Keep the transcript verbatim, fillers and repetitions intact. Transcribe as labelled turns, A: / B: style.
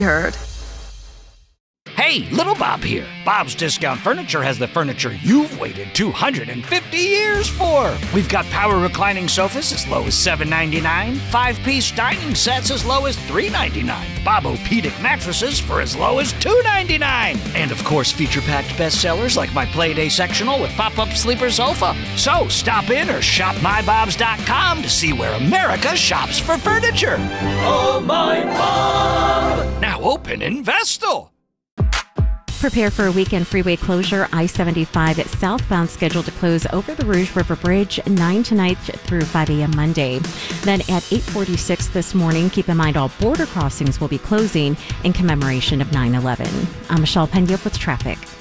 A: heard.
B: Hey, Little Bob here. Bob's Discount Furniture has the furniture you've waited two hundred fifty years for. We've got power reclining sofas as low as seven ninety-nine, five-piece dining sets as low as three ninety-nine, Bob-O-Pedic mattresses for as low as two ninety-nine, and of course feature-packed bestsellers like my Playday sectional with pop-up sleeper sofa. So stop in or shop my bobs dot com to see where America shops for furniture.
C: Oh, my Bob!
B: Now open in Vestal.
D: Prepare for a weekend freeway closure. I seventy-five at southbound scheduled to close over the Rouge River Bridge nine tonight through five a.m. Monday. Then at eight forty-six this morning, keep in mind all border crossings will be closing in commemoration of nine eleven. I'm Michelle Pena with traffic.